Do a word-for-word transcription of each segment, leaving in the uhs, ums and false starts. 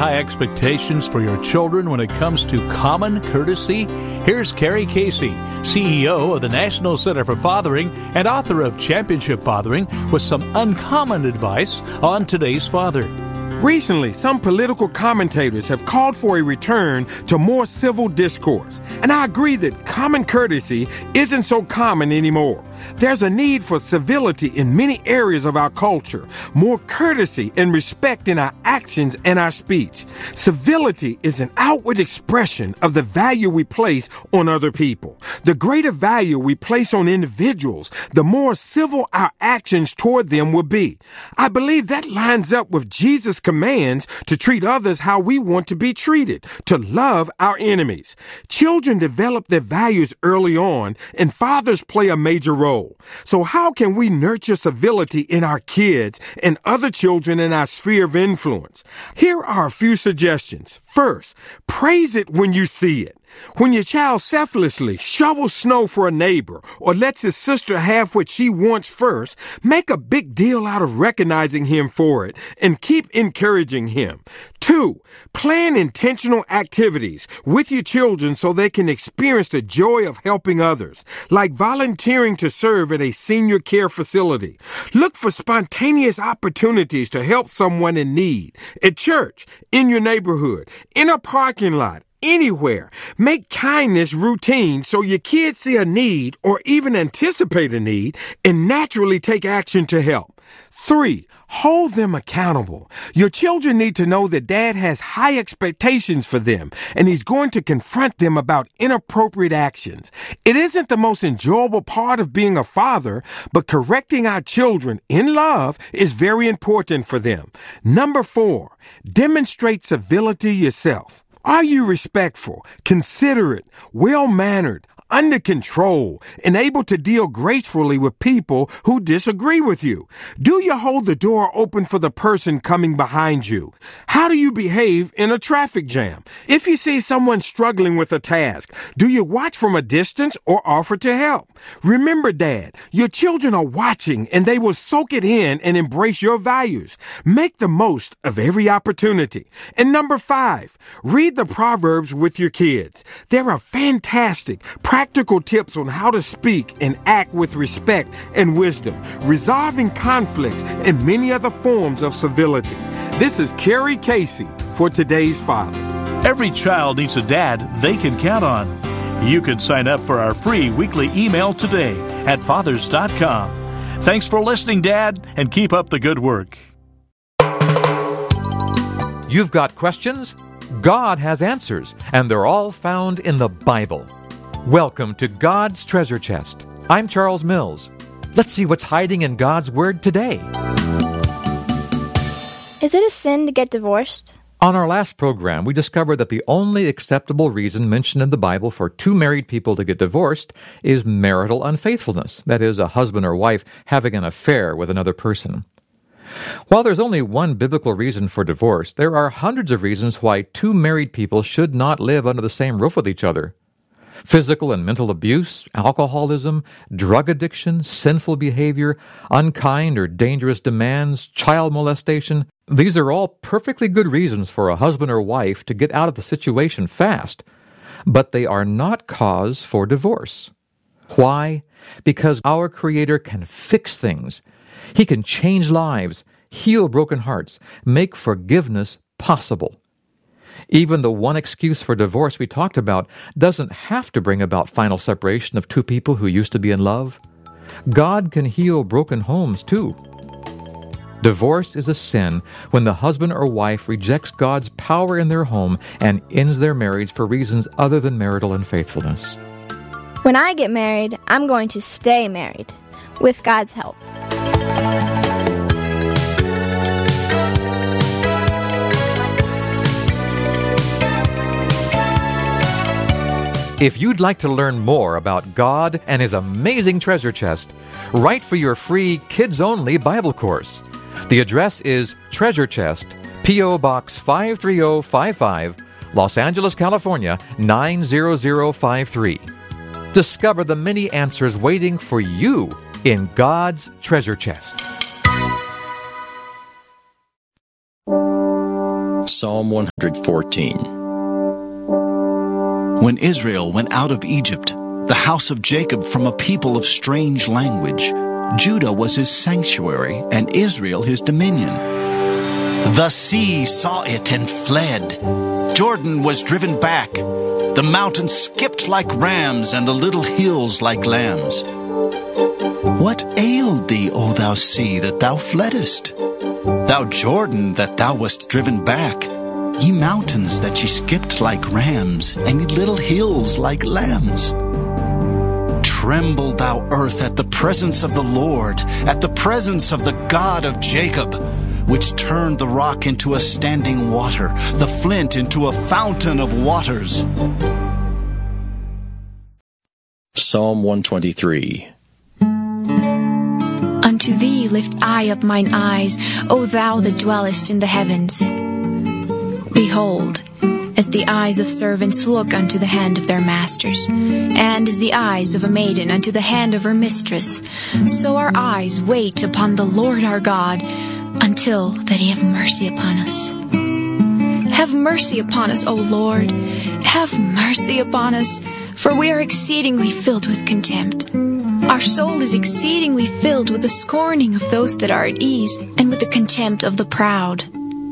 High expectations for your children when it comes to common courtesy? Here's Carrie Casey, C E O of the National Center for Fathering and author of Championship Fathering, with some uncommon advice on today's father. Recently, some political commentators have called for a return to more civil discourse, and I agree that common courtesy isn't so common anymore. There's a need for civility in many areas of our culture, more courtesy and respect in our actions and our speech. Civility is an outward expression of the value we place on other people. The greater value we place on individuals, the more civil our actions toward them will be. I believe that lines up with Jesus' commands to treat others how we want to be treated, to love our enemies. Children develop their values early on, and fathers play a major role. So how can we nurture civility in our kids and other children in our sphere of influence? Here are a few suggestions. First, praise it when you see it. When your child selflessly shovels snow for a neighbor or lets his sister have what she wants first, make a big deal out of recognizing him for it and keep encouraging him. Two, plan intentional activities with your children so they can experience the joy of helping others, like volunteering to serve at a senior care facility. Look for spontaneous opportunities to help someone in need, at church, in your neighborhood, in a parking lot, anywhere. Make kindness routine so your kids see a need or even anticipate a need and naturally take action to help. Three, hold them accountable. Your children need to know that Dad has high expectations for them, and he's going to confront them about inappropriate actions. It isn't the most enjoyable part of being a father, but correcting our children in love is very important for them. Number four, demonstrate civility yourself. Are you respectful, considerate, well-mannered, under control, and able to deal gracefully with people who disagree with you? Do you hold the door open for the person coming behind you? How do you behave in a traffic jam? If you see someone struggling with a task, do you watch from a distance or offer to help? Remember, Dad, your children are watching and they will soak it in and embrace your values. Make the most of every opportunity. And number five, read the Proverbs with your kids. There are fantastic, practical tips on how to speak and act with respect and wisdom, resolving conflicts, and many other forms of civility. This is Carrie Casey for Today's Father. Every child needs a dad they can count on. You can sign up for our free weekly email today at fathers dot com. Thanks for listening, Dad, and keep up the good work. You've got questions? God has answers, and they're all found in the Bible. Welcome to God's Treasure Chest. I'm Charles Mills. Let's see what's hiding in God's Word today. Is it a sin to get divorced? On our last program, we discovered that the only acceptable reason mentioned in the Bible for two married people to get divorced is marital unfaithfulness. That is, a husband or wife having an affair with another person. While there's only one biblical reason for divorce, there are hundreds of reasons why two married people should not live under the same roof with each other. Physical and mental abuse, alcoholism, drug addiction, sinful behavior, unkind or dangerous demands, child molestation. These are all perfectly good reasons for a husband or wife to get out of the situation fast, but they are not cause for divorce. Why? Because our Creator can fix things. He can change lives, heal broken hearts, make forgiveness possible. Even the one excuse for divorce we talked about doesn't have to bring about final separation of two people who used to be in love. God can heal broken homes too. Divorce is a sin when the husband or wife rejects God's power in their home and ends their marriage for reasons other than marital unfaithfulness. When I get married, I'm going to stay married, with God's help. If you'd like to learn more about God and His amazing treasure chest, write for your free kids-only Bible course. The address is Treasure Chest, P O. Box five three zero five five, Los Angeles, California, nine zero zero five three. Discover the many answers waiting for you in God's treasure chest. Psalm one fourteen. When Israel went out of Egypt, the house of Jacob from a people of strange language, Judah was his sanctuary, and Israel his dominion. The sea saw it and fled. Jordan was driven back. The mountains skipped like rams, and the little hills like lambs. What ailed thee, O thou sea, that thou fleddest? Thou Jordan, that thou wast driven back? Ye mountains, that ye skipped like rams, and ye little hills like lambs? Tremble, thou earth, at the presence of the Lord, at the presence of the God of Jacob, which turned the rock into a standing water, the flint into a fountain of waters. Psalm one twenty-three. Unto thee lift I up mine eyes, O thou that dwellest in the heavens. Behold, as the eyes of servants look unto the hand of their masters, and as the eyes of a maiden unto the hand of her mistress, so our eyes wait upon the Lord our God, until that he have mercy upon us. Have mercy upon us, O Lord. Have mercy upon us, for we are exceedingly filled with contempt. Our soul is exceedingly filled with the scorning of those that are at ease, and with the contempt of the proud.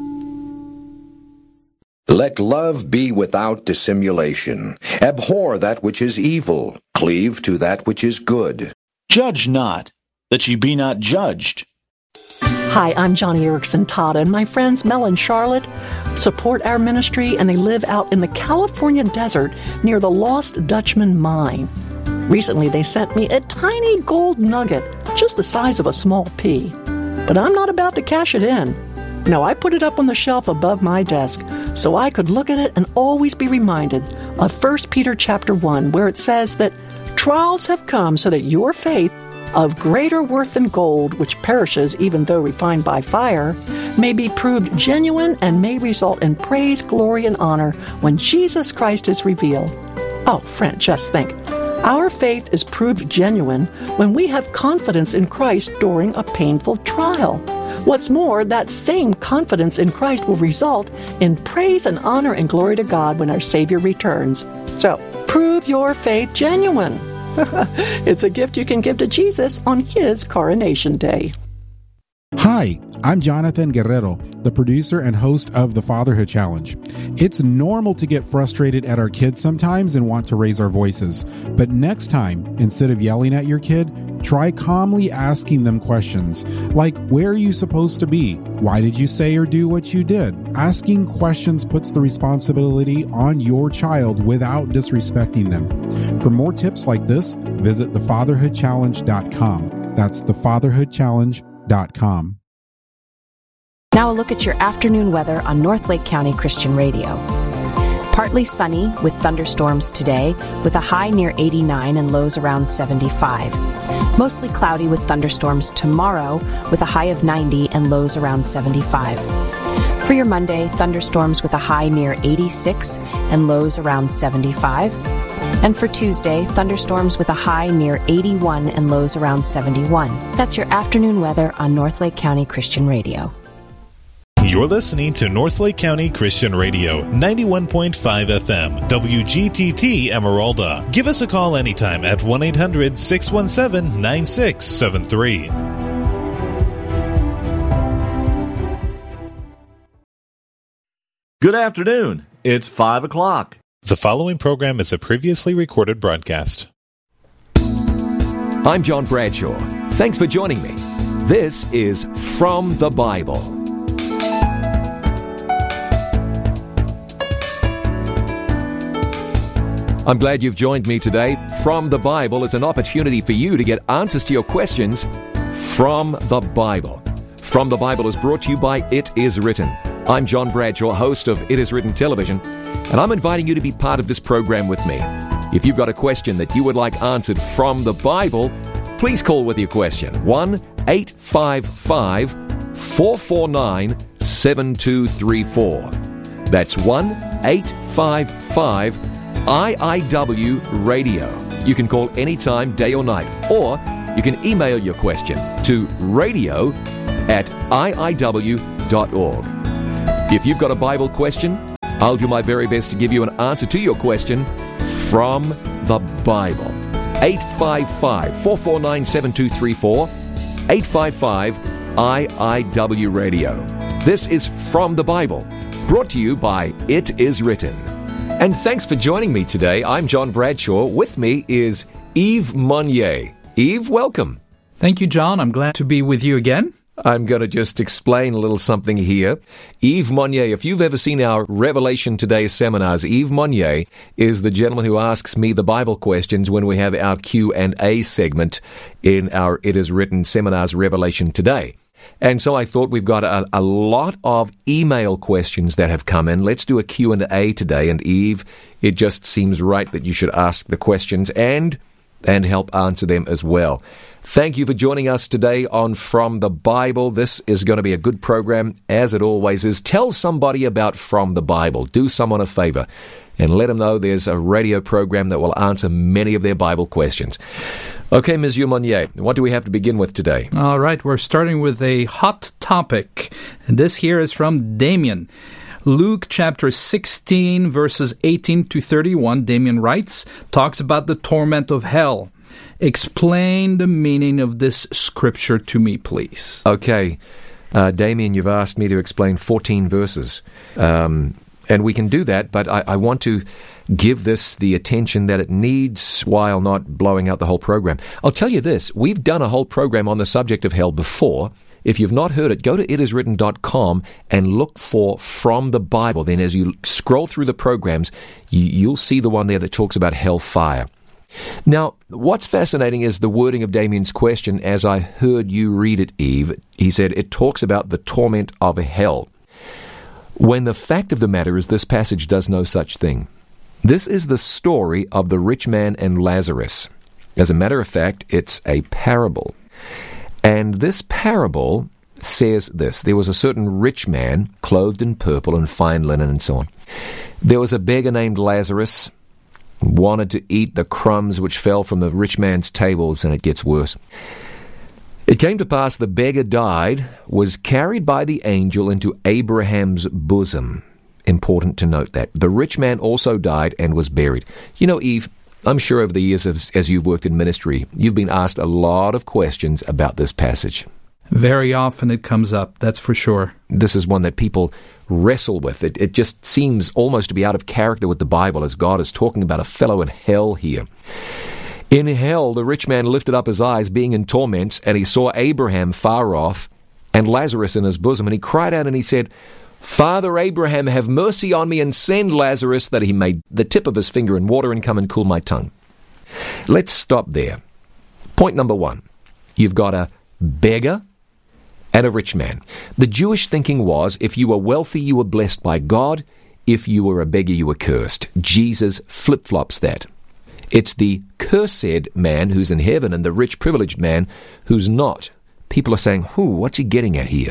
Let love be without dissimulation. Abhor that which is evil. Cleave to that which is good. Judge not, that ye be not judged. Hi, I'm Johnny Erickson Todd, and my friends Mel and Charlotte support our ministry, and they live out in the California desert near the Lost Dutchman mine. Recently, they sent me a tiny gold nugget, just the size of a small pea. But I'm not about to cash it in. No, I put it up on the shelf above my desk so I could look at it and always be reminded of First Peter chapter one, where it says that trials have come so that your faith, of greater worth than gold, which perishes even though refined by fire, may be proved genuine and may result in praise, glory, and honor when Jesus Christ is revealed. Oh, friend, just think. Our faith is proved genuine when we have confidence in Christ during a painful trial. What's more, that same confidence in Christ will result in praise and honor and glory to God when our Savior returns. So, prove your faith genuine. It's a gift you can give to Jesus on his coronation day. Hi, I'm Jonathan Guerrero, the producer and host of the Fatherhood Challenge. It's normal to get frustrated at our kids sometimes and want to raise our voices. But next time, instead of yelling at your kid, try calmly asking them questions like, where are you supposed to be? Why did you say or do what you did? Asking questions puts the responsibility on your child without disrespecting them. For more tips like this, visit the fatherhood challenge dot com. That's the fatherhood challenge dot com. Now a look at your afternoon weather on North Lake County Christian Radio. Partly sunny with thunderstorms today, with a high near eighty-nine and lows around seventy-five. Mostly cloudy with thunderstorms tomorrow, with a high of ninety and lows around seventy-five. For your Monday, thunderstorms with a high near eighty-six and lows around seventy-five. And for Tuesday, thunderstorms with a high near eighty-one and lows around seventy-one. That's your afternoon weather on North Lake County Christian Radio. You're listening to North Lake County Christian Radio, ninety-one point five F M, W G T T Emeralda. Give us a call anytime at one eight hundred six one seven nine six seven three. Good afternoon. It's five o'clock. The following program is a previously recorded broadcast. I'm John Bradshaw. Thanks for joining me. This is From the Bible. I'm glad you've joined me today. From the Bible is an opportunity for you to get answers to your questions from the Bible. From the Bible is brought to you by It Is Written. I'm John Bradshaw, host of It Is Written Television, and I'm inviting you to be part of this program with me. If you've got a question that you would like answered from the Bible, please call with your question. one eight five five four four nine seven two three four. That's one eight five five I I W radio. You can call anytime, day or night, or you can email your question to radio at I I W dot org. If you've got a Bible question, I'll do my very best to give you an answer to your question from the Bible. eight five five, four four nine, seven two three four, eight five five I I W Radio. This is From the Bible, brought to you by It Is Written. And thanks for joining me today. I'm John Bradshaw. With me is Yves Monnier. Yves, welcome. Thank you, John. I'm glad to be with you again. I'm going to just explain a little something here. Yves Monnier, if you've ever seen our Revelation Today seminars, Yves Monnier is the gentleman who asks me the Bible questions when we have our Q and A segment in our It Is Written seminars, Revelation Today. And so I thought we've got a, a lot of email questions that have come in. Let's do a Q and A today. And Yves, it just seems right that you should ask the questions and and help answer them as well. Thank you for joining us today on From the Bible. This is going to be a good program, as it always is. Tell somebody about From the Bible. Do someone a favor and let them know there's a radio program that will answer many of their Bible questions. Okay, Monsieur Monnier, what do we have to begin with today? All right, we're starting with a hot topic. And this here is from Damien. Luke chapter sixteen, verses eighteen to thirty-one, Damien writes, talks about the torment of hell. Explain the meaning of this scripture to me, please. Okay. Uh, Damien, you've asked me to explain fourteen verses. Um, and we can do that, but I, I want to give this the attention that it needs while not blowing out the whole program. I'll tell you this. We've done a whole program on the subject of hell before. If you've not heard it, go to it is written dot com and look for From the Bible. Then as you scroll through the programs, you, you'll see the one there that talks about hellfire. Now, what's fascinating is the wording of Damien's question as I heard you read it, Yves. He said, it talks about the torment of hell. When the fact of the matter is this passage does no such thing. This is the story of the rich man and Lazarus. As a matter of fact, it's a parable. And this parable says this. There was a certain rich man clothed in purple and fine linen and so on. There was a beggar named Lazarus, wanted to eat the crumbs which fell from the rich man's tables, and it gets worse. It came to pass the beggar died, was carried by the angel into Abraham's bosom. Important to note that. The rich man also died and was buried. You know, Yves, I'm sure over the years as, as you've worked in ministry, you've been asked a lot of questions about this passage. Very often it comes up, that's for sure. This is one that people wrestle with. It, it just seems almost to be out of character with the Bible as God is talking about a fellow in hell here. In hell, the rich man lifted up his eyes, being in torments, and he saw Abraham far off and Lazarus in his bosom, and he cried out and he said, Father Abraham, have mercy on me and send Lazarus that he may the tip of his finger in water and come and cool my tongue. Let's stop there. Point number one. You've got a beggar and a rich man. The Jewish thinking was, if you were wealthy, you were blessed by God. If you were a beggar, you were cursed. Jesus flip-flops that. It's the cursed man who's in heaven and the rich, privileged man who's not. People are saying, who? What's he getting at here?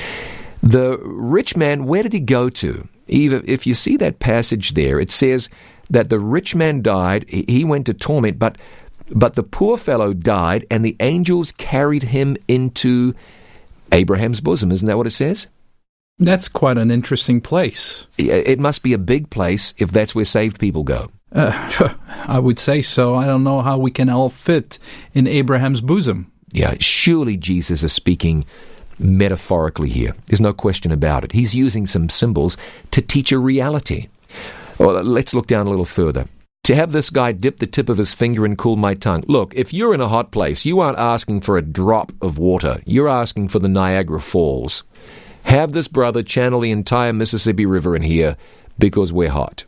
The rich man, where did he go to? Even if you see that passage there, it says that the rich man died, he went to torment, but but the poor fellow died, and the angels carried him into Abraham's bosom. Isn't that what it says? That's quite an interesting place. It must be a big place if that's where saved people go. Uh, I would say so. I don't know how we can all fit in Abraham's bosom. Yeah, surely Jesus is speaking metaphorically here. There's no question about it. He's using some symbols to teach a reality. Well, let's look down a little further. To have this guy dip the tip of his finger and cool my tongue. Look, if you're in a hot place, you aren't asking for a drop of water. You're asking for the Niagara Falls. Have this brother channel the entire Mississippi River in here because we're hot.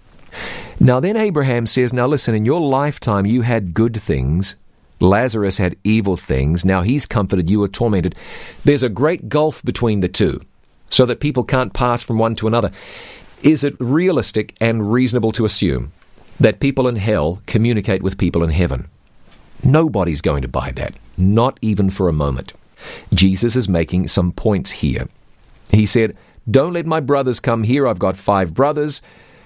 Now then Abraham says, now listen, in your lifetime you had good things. Lazarus had evil things. Now he's comforted, you are tormented. There's a great gulf between the two, so that people can't pass from one to another. Is it realistic and reasonable to assume that people in hell communicate with people in heaven? Nobody's going to buy that, not even for a moment. Jesus is making some points here. He said, don't let my brothers come here. I've got five brothers.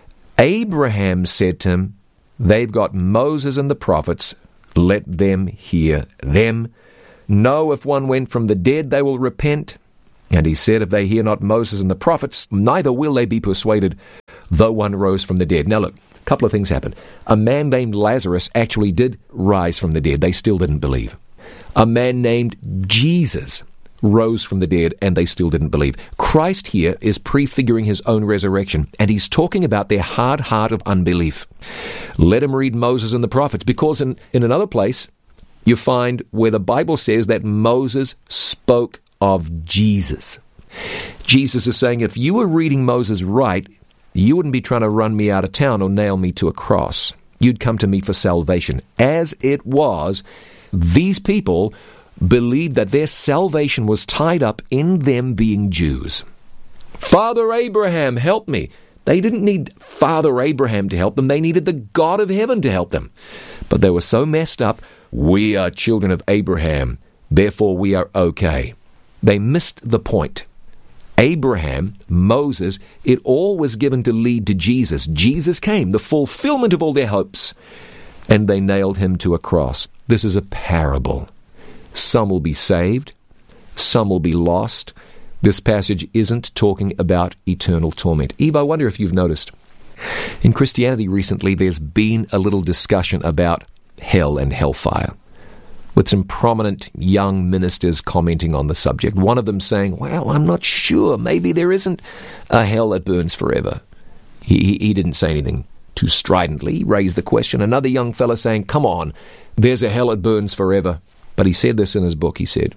Abraham said to him, they've got Moses and the prophets. Let them hear them. No, if one went from the dead, they will repent. And he said, if they hear not Moses and the prophets, neither will they be persuaded, though one rose from the dead. Now look, a couple of things happened. A man named Lazarus actually did rise from the dead. They still didn't believe. A man named Jesus rose from the dead, and they still didn't believe. Christ here is prefiguring his own resurrection, and he's talking about their hard heart of unbelief. Let him read Moses and the prophets, because in, in another place, you find where the Bible says that Moses spoke of Jesus. Jesus is saying, if you were reading Moses right, you wouldn't be trying to run me out of town or nail me to a cross. You'd come to me for salvation. As it was, these people believed that their salvation was tied up in them being Jews. Father Abraham, help me. They didn't need Father Abraham to help them. They needed the God of heaven to help them. But they were so messed up, we are children of Abraham, therefore we are okay. They missed the point. Abraham, Moses, it all was given to lead to Jesus. Jesus came, the fulfillment of all their hopes, and they nailed him to a cross. This is a parable. Some will be saved, some will be lost. This passage isn't talking about eternal torment. Eve, I wonder if you've noticed, in Christianity recently there's been a little discussion about hell and hellfire, with some prominent young ministers commenting on the subject. One of them saying, well, I'm not sure, maybe there isn't a hell that burns forever. He, he, he didn't say anything too stridently. He raised the question. Another young fella saying, come on, there's a hell that burns forever. But he said this in his book. He said,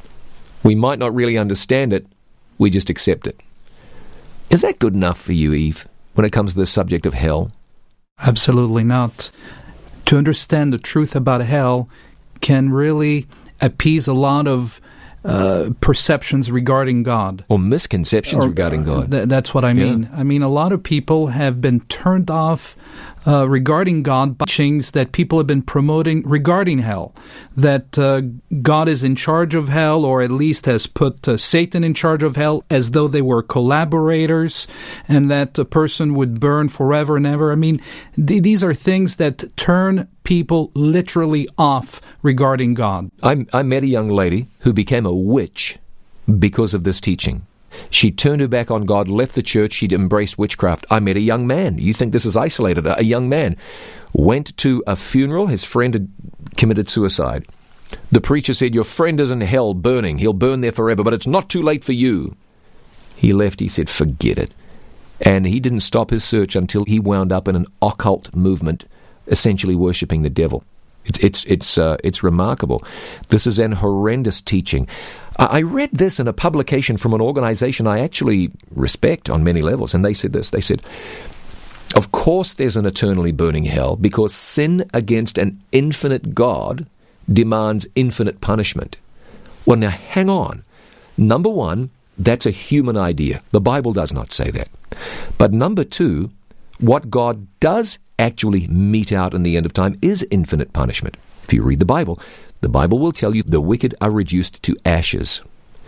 we might not really understand it, we just accept it. Is that good enough for you, Eve, when it comes to the subject of hell? Absolutely not. To understand the truth about hell can really appease a lot of uh, perceptions regarding God. Or misconceptions or, regarding God. Th- that's what I mean. Yeah. I mean, a lot of people have been turned off uh, regarding God by teachings that people have been promoting regarding hell. That uh, God is in charge of hell, or at least has put uh, Satan in charge of hell, as though they were collaborators, and that a person would burn forever and ever. I mean, th- these are things that turn people literally off regarding God. I, I met a young lady who became a witch because of this teaching. She turned her back on God, left the church, she'd embraced witchcraft. I met a young man. You think this is isolated. A young man went to a funeral. His friend had committed suicide. The preacher said, your friend is in hell burning. He'll burn there forever, but it's not too late for you. He left. He said, forget it. And he didn't stop his search until he wound up in an occult movement, essentially worshipping the devil. It's it's it's uh, it's remarkable. This is an horrendous teaching. I read this in a publication from an organization I actually respect on many levels, and they said this. They said, of course there's an eternally burning hell, because sin against an infinite God demands infinite punishment. Well, now, hang on. Number one, that's a human idea. The Bible does not say that. But number two, what God does actually mete out in the end of time is infinite punishment. If you read the Bible, the Bible will tell you the wicked are reduced to ashes.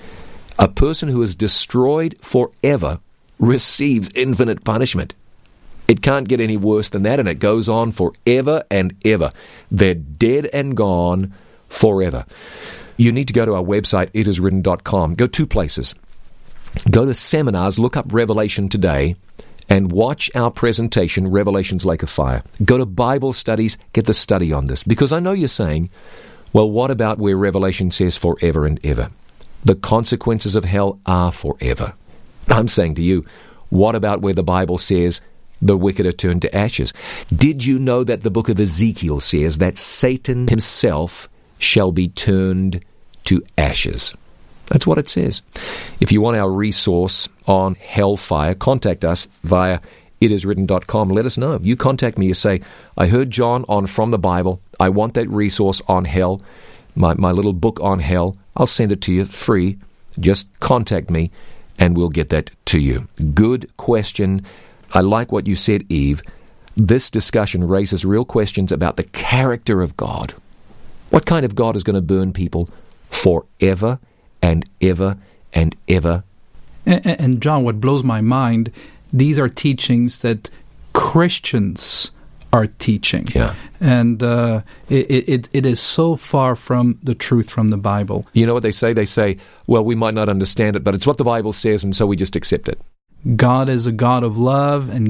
A person who is destroyed forever receives infinite punishment. It can't get any worse than that, and it goes on forever and ever. They're dead and gone forever. You need to go to our website, it is written dot com. Go two places. Go to seminars, look up Revelation Today, and watch our presentation, Revelation's Lake of Fire. Go to Bible studies, get the study on this. Because I know you're saying, well, what about where Revelation says forever and ever? The consequences of hell are forever. I'm saying to you, what about where the Bible says the wicked are turned to ashes? Did you know that the book of Ezekiel says that Satan himself shall be turned to ashes? That's what it says. If you want our resource on hellfire, contact us via it is written dot com. Let us know. You contact me, you say, I heard John on From the Bible. I want that resource on hell, my, my little book on hell. I'll send it to you free. Just contact me, and we'll get that to you. Good question. I like what you said, Eve. This discussion raises real questions about the character of God. What kind of God is going to burn people forever and ever and ever? And, and John, what blows my mind, these are teachings that Christians are teaching. Yeah. And uh, it, it it is so far from the truth from the Bible. You know what they say? They say, well, we might not understand it, but it's what the Bible says, and so we just accept it. God is a God of love, and